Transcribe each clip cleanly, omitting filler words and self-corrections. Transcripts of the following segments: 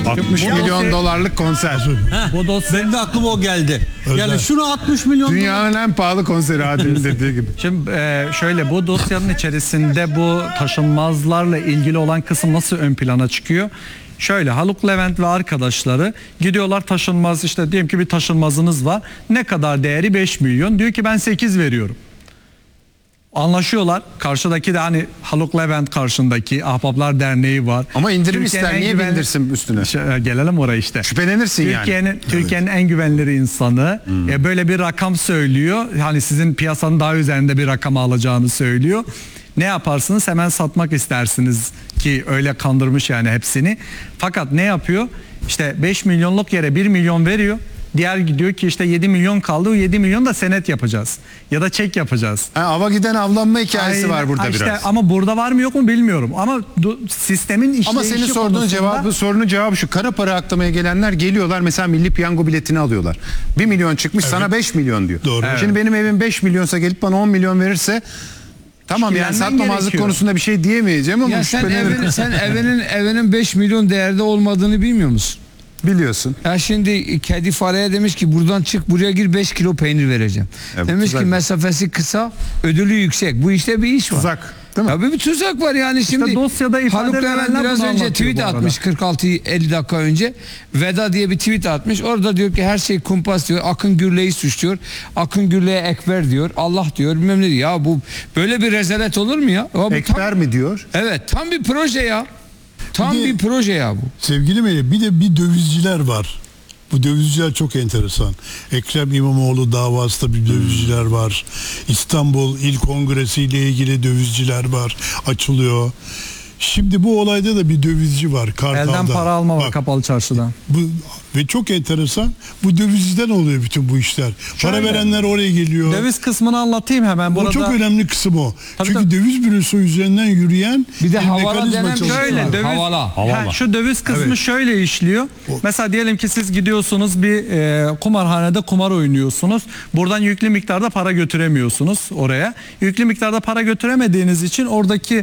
60 milyon dolarlık konser. Bu dosya, benim de aklıma o geldi. Yani şunu 60 milyon Dünyanın en pahalı konseri Adil'in dediği gibi. Şimdi şöyle, bu dosyanın içerisinde bu taşınmazlarla ilgili olan kısım nasıl ön plana çıkıyor? Şöyle, Haluk Levent ve arkadaşları gidiyorlar, taşınmaz, işte diyelim ki bir taşınmazınız var. Ne kadar değeri? 5 milyon. Diyor ki ben 8 veriyorum. Anlaşıyorlar. Karşıdaki de hani Haluk Levent karşındaki Ahbaplar Derneği var. Ama indirim Türkiye'nin ister, niye bindirsin üstüne? Gelelim oraya işte. Şüphelenirsin yani. Türkiye'nin en güvenilir insanı böyle bir rakam söylüyor. Hani sizin piyasanın daha üzerinde bir rakam alacağını söylüyor. Ne yaparsınız? Hemen satmak istersiniz ki öyle kandırmış yani hepsini. Fakat ne yapıyor? İşte 5 milyonluk yere 1 milyon veriyor. Diğer gidiyor ki işte 7 milyon kaldı. O 7 milyon da senet yapacağız. Ya da çek yapacağız. Ava giden avlanma hikayesi var burada işte, biraz. ama burada var mı yok mu bilmiyorum. Ama sistemin işleyişi Ama senin sorduğun sorunun cevabı şu: kara para aklamaya gelenler geliyorlar, mesela milli piyango biletini alıyorlar. 1 milyon çıkmış, sana 5 milyon diyor. Doğru. Şimdi benim evim 5 milyonsa gelip bana 10 milyon verirse tamam, yani satmamazlık gerekiyor. Konusunda bir şey diyemeyeceğim ama Ya sen evinin 5 milyon değerde olmadığını bilmiyor musun? biliyorsun. Ya şimdi kedi fareye demiş ki buradan çık buraya gir 5 kilo peynir vereceğim. Demiş ki mesafesi kısa, ödülü yüksek. Bu işte bir iş var. Tuzak, değil mi? Tabii bir tuzak var yani şimdi. dosyada ifade Haluk Levent verenler biraz bunu önce anlatıyor tweet bu arada. atmış 46-50 dakika önce. Veda diye bir tweet atmış. Orada diyor ki her şey kumpas diyor. Akın Gürley'i suçluyor. Akın Gürley'e ekber diyor. Allah diyor. Bilmem ne diyor. Ya bu böyle bir rezalet olur mu ya? Ekber mi diyor? Evet, tam bir proje ya. Tam Bir de- bir proje ya bu. Sevgili Melih, bir de bir dövizciler var. Bu dövizciler çok enteresan. Ekrem İmamoğlu davasında bir dövizciler var. İstanbul İl Kongresi ile ilgili dövizciler var. Açılıyor. Şimdi bu olayda da bir dövizci var Kartal'da. Elden para alma var Bak, kapalı çarşıdan. ve çok enteresan, bu dövizciden oluyor bütün bu işler. Para Şöyle, verenler oraya geliyor. Döviz kısmını anlatayım hemen. O Burada çok önemli kısım o. Tabii, Çünkü tabii. döviz bürosu üzerinden yürüyen Bir de bir havala mekanizma denen bir şey çalışıyor. Şöyle, var. döviz, Havala. şu döviz kısmı Evet. şöyle işliyor. Mesela diyelim ki siz gidiyorsunuz bir kumarhanede kumar oynuyorsunuz. Buradan yüklü miktarda para götüremiyorsunuz oraya. Yüklü miktarda para götüremediğiniz için oradaki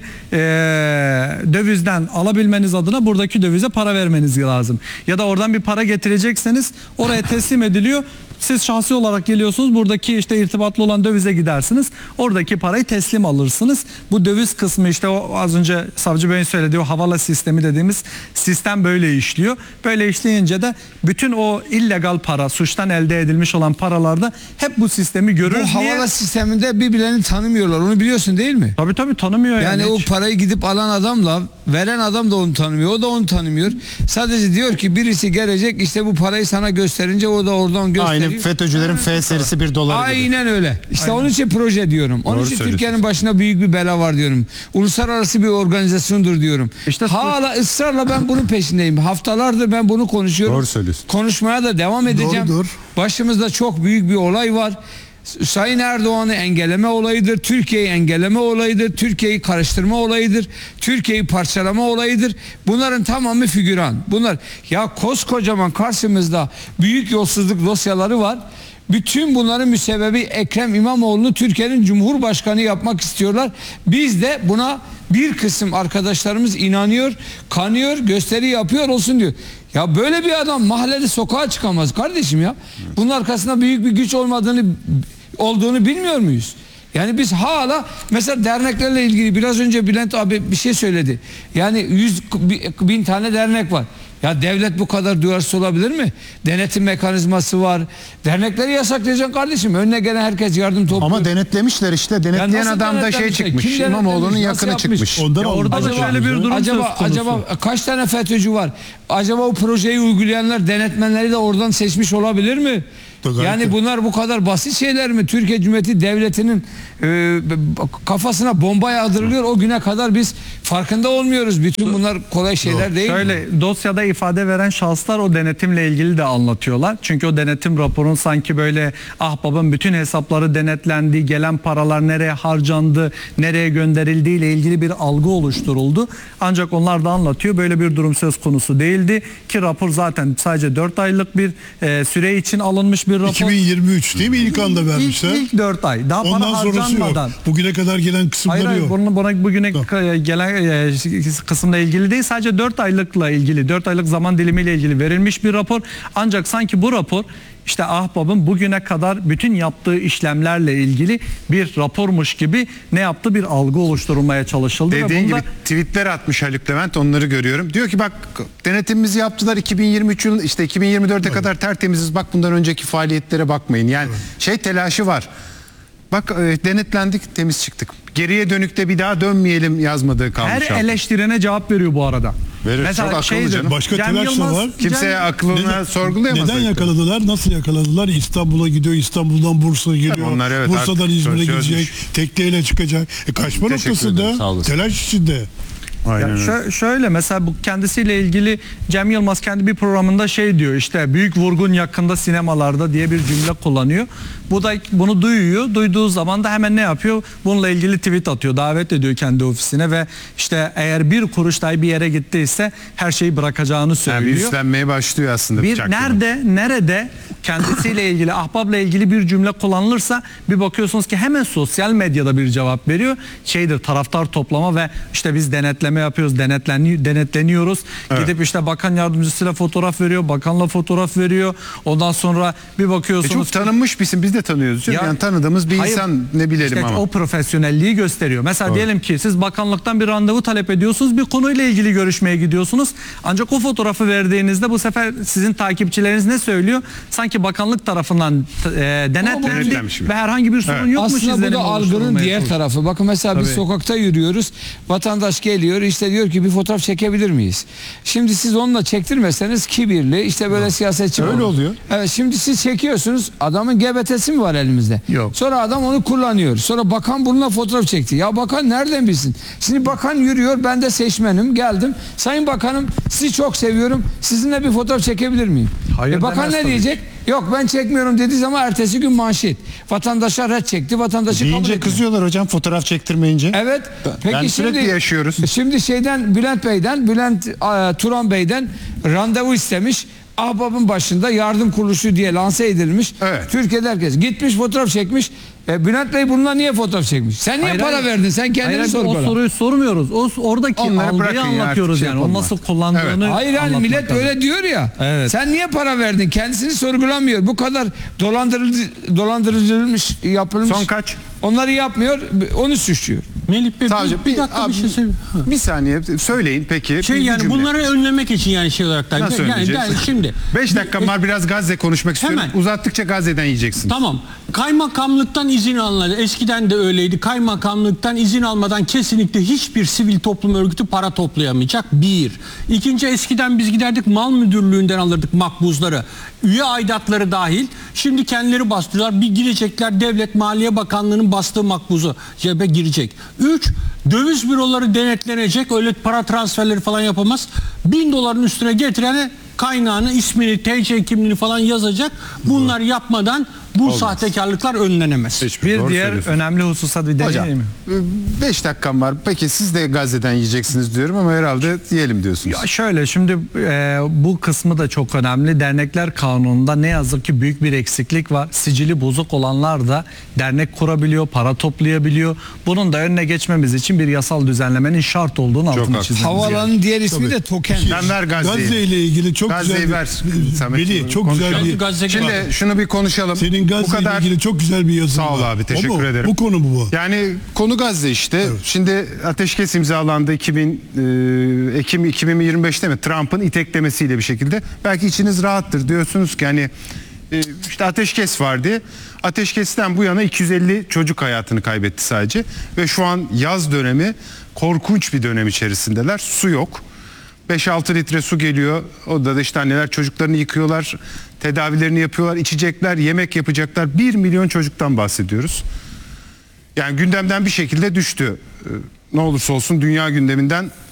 dövizden alabilmeniz adına buradaki dövize para vermeniz lazım. Ya da oradan bir para getirecekseniz oraya teslim ediliyor. Siz şahsi olarak geliyorsunuz, buradaki işte irtibatlı olan dövize gidersiniz. Oradaki parayı teslim alırsınız. Bu döviz kısmı işte o az önce Savcı Bey'in söylediği o havala sistemi dediğimiz sistem böyle işliyor. Böyle işleyince de bütün o illegal para, suçtan elde edilmiş olan paralarda hep bu sistemi görürüz. Bu havala sisteminde birbirlerini tanımıyorlar. Onu biliyorsun değil mi? Tabii tanımıyor yani. Yani o hiç. parayı gidip alan adamla veren adam da onu tanımıyor. O da onu tanımıyor. Sadece diyor ki birisi gelecek, işte bu parayı sana gösterince o da oradan gösteriyor. Aynı FETÖ'cülerin F serisi 1 dolar gibi. Aynen öyle. İşte onun için proje diyorum. Onun için söylüyorsun. Türkiye'nin başına büyük bir bela var diyorum. Uluslararası bir organizasyondur diyorum. İşte hala ısrarla ben bunun peşindeyim. Haftalardır ben bunu konuşuyorum. Doğru söylüyorsun. Konuşmaya da devam edeceğim. Doğrudur. Başımızda çok büyük bir olay var. Sayın Erdoğan'ı engelleme olayıdır, Türkiye'yi engelleme olayıdır, Türkiye'yi karıştırma olayıdır, Türkiye'yi parçalama olayıdır. Bunların tamamı figüran. Bunlar ya koskocaman karşımızda büyük yolsuzluk dosyaları var. Bütün bunların müsebbibi Ekrem İmamoğlu'nu Türkiye'nin Cumhurbaşkanı yapmak istiyorlar. Biz de buna bir kısım arkadaşlarımız inanıyor, kanıyor, gösteri yapıyor olsun diyor. Ya böyle bir adam mahallede sokağa çıkamaz kardeşim ya. Bunun arkasında büyük bir güç olduğunu bilmiyor muyuz? Yani biz hala mesela derneklerle ilgili biraz önce Bülent abi bir şey söyledi. Yani 100.000 tane dernek var. Ya devlet bu kadar duyarsız olabilir mi? Denetim mekanizması var. Dernekleri yasaklayacaksın kardeşim. Önüne gelen herkes yardım topluyor. Ama denetlemişler işte. Denetleyen nasıl adam da denetlemişler? çıkmış. Kim denetlemiş? İmamoğlu'nun Nasıl yakını yapmış? çıkmış. Ondan Orada da şöyle bir durum söz konusu. Acaba kaç tane FETÖ'cü var? Acaba o projeyi uygulayanlar, denetmenleri de oradan seçmiş olabilir mi? Yani bunlar bu kadar basit şeyler mi? Türkiye Cumhuriyeti Devleti'nin kafasına bomba yağdırılıyor. O güne kadar biz farkında olmuyoruz. Bütün bunlar kolay şeyler değil. Şöyle, dosyada ifade veren şahıslar o denetimle ilgili de anlatıyorlar. Çünkü o denetim raporun sanki böyle Ahbap'ın bütün hesapları denetlendi, gelen paralar nereye harcandı, nereye gönderildiği ile ilgili bir algı oluşturuldu. Ancak onlar da anlatıyor, böyle bir durum söz konusu değildi ki rapor zaten sadece 4 aylık bir süre için alınmış bir rapor. 2023 değil mi? İlk anda vermişler. İlk 4 ay. Daha Ondan para sonrası açıklanmadan. yok. Bugüne kadar gelen kısımları Hayır, yok. buna bugüne gelen kısımla ilgili değil, sadece 4 aylıkla ilgili, 4 aylık zaman dilimiyle ilgili verilmiş bir rapor. Ancak sanki bu rapor işte Ahbap'ın bugüne kadar bütün yaptığı işlemlerle ilgili bir rapormuş gibi ne yaptı, bir algı oluşturulmaya çalışıldı. Dediğin ve gibi bunda tweetler atmış Haluk Levent, onları görüyorum. Diyor ki bak denetimimizi yaptılar 2023 yıl, işte 2024'e kadar tertemiziz, bak bundan önceki faaliyetlere bakmayın. Yani telaşı var. Bak denetlendik, temiz çıktık. Geriye dönük de bir daha dönmeyelim yazmadığı kalmış. her altında. eleştirene cevap veriyor bu arada. Verir, çok akıllı canım. Başka Cem telaş da Yılmaz- var. Kimse aklına sorgulayamaz. Neden yakaladılar? Nasıl yakaladılar? İstanbul'a gidiyor, İstanbul'dan Bursa'ya geliyor. Onlar evet, Bursa'dan artık İzmir'e çözmüş. gidecek. Tekneyle çıkacak. Kaçma Teşekkür noktasında ederim, sağ olasın. telaş içinde. Aynen Ya öyle. şöyle mesela bu kendisiyle ilgili Cem Yılmaz kendi bir programında şey diyor, işte büyük vurgun yakında sinemalarda diye bir cümle kullanıyor. Bu da bunu duyuyor. Duyduğu zaman da hemen ne yapıyor? Bununla ilgili tweet atıyor. Davet ediyor kendi ofisine ve işte eğer bir kuruş dahi bir yere gittiyse her şeyi bırakacağını Yani söylüyor. bir üstlenmeye başlıyor aslında. Bir bıçak nerede kendisiyle ilgili, Ahbap'la ilgili bir cümle kullanılırsa bir bakıyorsunuz ki hemen sosyal medyada bir cevap veriyor. Taraftar toplama ve işte biz denetleme yapıyoruz, denetleniyoruz. Evet. Gidip işte bakan yardımcısıyla fotoğraf veriyor, bakanla fotoğraf veriyor. Ondan sonra bir bakıyorsunuz çok tanınmış bir isim, biz de tanıyoruz. canım. Yani tanıdığımız bir Hayır, insan, ne bilelim işte ama. o profesyonelliği gösteriyor. Mesela diyelim ki siz bakanlıktan bir randevu talep ediyorsunuz, bir konuyla ilgili görüşmeye gidiyorsunuz. Ancak o fotoğrafı verdiğinizde bu sefer sizin takipçileriniz ne söylüyor? Sanki bakanlık tarafından denetlendi denetlenmiş mi? ve herhangi bir sorun yokmuş Aslında bu izlenimi da algının oluşturulmaya diğer çalışıyor. tarafı. Bakın mesela biz Tabii. sokakta yürüyoruz. Vatandaş geliyor, işte diyor ki bir fotoğraf çekebilir miyiz? Şimdi siz onunla çektirmeseniz kibirli, işte böyle siyasetçi Öyle olur. oluyor. Evet, şimdi siz çekiyorsunuz, adamın GBT'si mi var elimizde? Yok. Sonra adam onu kullanıyor. Sonra bakan bununla fotoğraf çekti. Ya bakan nereden bilsin? Şimdi bakan yürüyor, ben de seçmenim, geldim. Sayın Bakanım, sizi çok seviyorum. Sizinle bir fotoğraf çekebilir miyim? Hayır Bakan demez ne tabii diyecek? Yok ben çekmiyorum dediği zaman ertesi gün manşet. Vatandaşa red çekti, vatandaşı kabul Deyince etmiyor. kızıyorlar hocam fotoğraf çektirmeyince. Evet. Peki Yani sürekli yaşıyoruz. Şimdi Bülent Turan Bey'den randevu istemiş. Ahbap'ın başında yardım kuruluşu diye lanse edilmiş. Evet. Türkiye'de herkes gitmiş fotoğraf çekmiş. Bülent Bey bununla niye fotoğraf çekmiş? Sen niye Hayır, para hayır. verdin? Sen kendini Hayır, sorgula. o soruyu sormuyoruz. Oradaki Onları bırakın algıyı ya, anlatıyoruz artık şey yani. O yapalım nasıl artık. kullandığını Hayır yani anlatmak millet lazım. öyle diyor ya. Evet. Sen niye para verdin? Kendisini sorgulamıyor. Bu kadar dolandırılmış yapılmış. Son kaç? Onları yapmıyor. Onu suçluyor. Melih Bey Savcı, bir dakika abi, bir şey söyleyeyim. bir saniye söyleyin peki. Şey bir yani cümle. bunları önlemek için yani şey olarak da. Nasıl yani, önleyeceğiz? şimdi 5 dakika var, biraz Gazze konuşmak istiyorum. Hemen. Uzattıkça Gazze'den yiyeceksiniz. Tamam. Kaymakamlıktan izin alınır. Eskiden de öyleydi. Kaymakamlıktan izin almadan kesinlikle hiçbir sivil toplum örgütü para toplayamayacak. Bir. İkinci, eskiden biz giderdik mal müdürlüğünden alırdık makbuzları. Üye aidatları dahil. Şimdi kendileri bastırıyorlar. Bir girecekler, Devlet Maliye Bakanlığı'nın bastığı makbuzu cebe girecek. 3. Döviz büroları denetlenecek. Öyle para transferleri falan yapamaz. $1000 üstüne getirene kaynağını, ismini, TC kimliğini falan yazacak. Bunlar yapmadan bu sahtekarlıklar önlenemez. Hiçbir, doğru Bir diğer söylüyorsun. önemli hususa bir Hocam değineyim mi? 5 dakikam var. Peki siz de Gazze'den yiyeceksiniz diyorum ama herhalde diyelim diyorsunuz. Ya şöyle şimdi bu kısmı da çok önemli. Dernekler kanununda ne yazık ki büyük bir eksiklik var. Sicili bozuk olanlar da dernek kurabiliyor, para toplayabiliyor. Bunun da önüne geçmemiz için bir yasal düzenlemenin şart olduğunu altını haklısın. çizmemiz Havaalanının diğer ismi de token. Sen ver Gazze'yi. Gazze ile ilgili çok Gazze'yi güzel ver, Samet. Melih, çok Konuşalım. güzel bir Gazze Şimdi şunu bir konuşalım. senin Bu Gazze ile kadar. ilgili çok güzel bir yazın Sağ ol var. abi, teşekkür O mu? ederim. Bu konu bu. Yani konu Gazze işte. Şimdi ateşkes imzalandı Ekim 2025'te mi? Trump'ın iteklemesiyle bir şekilde. Belki içiniz rahattır. Diyorsunuz ki hani işte ateşkes vardı. Ateşkesten bu yana 250 çocuk hayatını kaybetti sadece. Ve şu an yaz dönemi, korkunç bir dönem içerisindeler. Su yok. 5-6 litre su geliyor. Orada da işte anneler çocuklarını yıkıyorlar. Tedavilerini yapıyorlar. İçecekler, yemek yapacaklar. 1 milyon çocuktan bahsediyoruz. Yani gündemden bir şekilde düştü. Ne olursa olsun dünya gündeminden